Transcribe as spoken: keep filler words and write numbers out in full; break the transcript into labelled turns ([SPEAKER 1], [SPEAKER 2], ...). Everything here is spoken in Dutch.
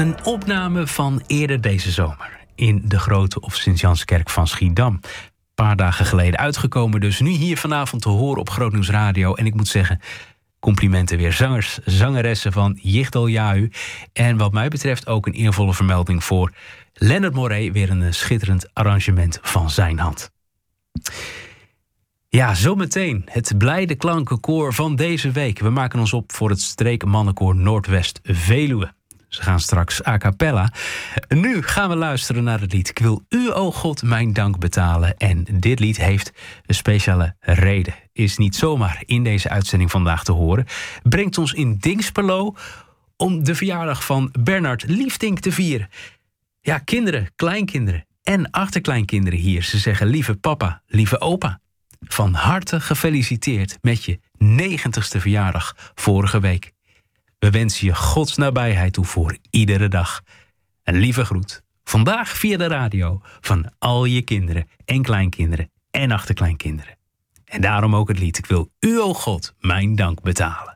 [SPEAKER 1] Een opname van eerder deze zomer in de Grote of Sint-Janskerk van Schiedam. Een paar dagen geleden uitgekomen, dus nu hier vanavond te horen op Groot Nieuws Radio. En ik moet zeggen, complimenten weer zangers, zangeressen van Yichtal Yahu. En wat mij betreft ook een eervolle vermelding voor Leonard Moré. Weer een schitterend arrangement van zijn hand. Ja, zometeen het blijde klankenkoor van deze week. We maken ons op voor het streekmannenkoor Noordwest Veluwe. Ze gaan straks a cappella. Nu gaan we luisteren naar het lied Ik wil u, o God, mijn dank betalen. En dit lied heeft een speciale reden. Is niet zomaar in deze uitzending vandaag te horen. Brengt ons in Dingsperlo om de verjaardag van Bernard Liefdink te vieren. Ja, kinderen, kleinkinderen en achterkleinkinderen hier. Ze zeggen lieve papa, lieve opa. Van harte gefeliciteerd met je negentigste verjaardag vorige week. We wensen je Gods nabijheid toe voor iedere dag. Een lieve groet, vandaag via de radio, van al je kinderen en kleinkinderen en achterkleinkinderen. En daarom ook het lied Ik wil u, o God, mijn dank betalen.